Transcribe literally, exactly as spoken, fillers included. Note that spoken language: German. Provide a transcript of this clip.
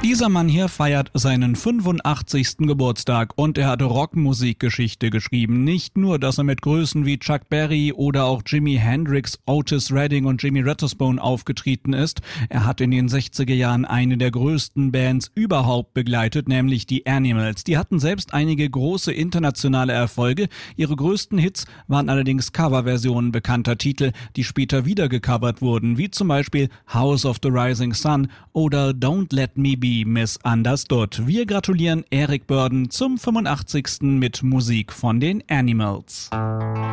Dieser Mann hier feiert seinen fünfundachtzigsten Geburtstag und er hat Rockmusikgeschichte geschrieben. Nicht nur, dass er mit Größen wie Chuck Berry oder auch Jimi Hendrix, Otis Redding und Jimmy Witherspoon aufgetreten ist. Er hat in den sechziger Jahren eine der größten Bands überhaupt begleitet, nämlich die Animals. Die hatten selbst einige große internationale Erfolge. Ihre größten Hits waren allerdings Coverversionen bekannter Titel, die später wieder gecovert wurden, wie zum Beispiel House of the Rising Sun oder Don't Let Me Be Misunderstood. Wir gratulieren Eric Burdon zum fünfundachtzigsten mit Musik von den Animals.